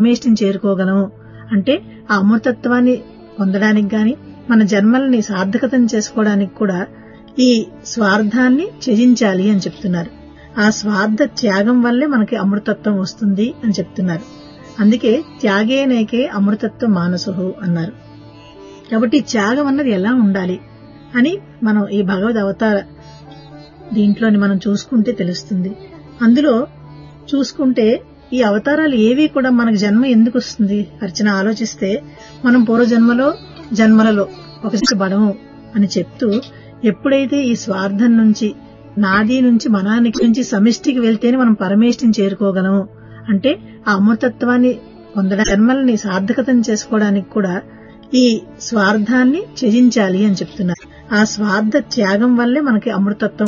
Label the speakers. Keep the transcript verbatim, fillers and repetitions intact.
Speaker 1: పరమేష్టిని చేరుకోగలము అంటే ఆ అమృతత్వాన్ని పొందడానికి గాని మన జన్మల్ని సార్థకతం చేసుకోవడానికి కూడా ఈ స్వార్థాన్ని త్యజించాలి అని చెప్తున్నారు. ఆ స్వార్థ త్యాగం వల్లే మనకి అమృతత్వం వస్తుంది అని చెప్తున్నారు. అందుకే త్యాగేనేకే అమృతత్వ మానసుహు అన్నారు. కాబట్టి త్యాగం అన్నది ఎలా ఉండాలి అని మనం ఈ భగవద్ అవతార దీంట్లోని మనం చూసుకుంటే తెలుస్తుంది. అందులో చూసుకుంటే ఈ అవతారాలు ఏవి కూడా మనకు జన్మ ఎందుకు వస్తుంది అర్చన ఆలోచిస్తే మనం పూర్వజన్మలో జన్మలలో ఒకసారి బడము అని చెప్తూ ఎప్పుడైతే ఈ స్వార్థం నుంచి నాది నుంచి మనానికి నుంచి సమిష్టికి వెళ్తేనే మనం పరమేష్టిని చేరుకోగలము అంటే ఆ అమృతత్వాన్ని పొందడం జన్మల్ని సార్థకతం చేసుకోవడానికి కూడా ఈ స్వార్థాన్ని త్యజించాలి అని చెప్తున్నారు. ఆ స్వార్థ త్యాగం వల్లే మనకి అమృతత్వం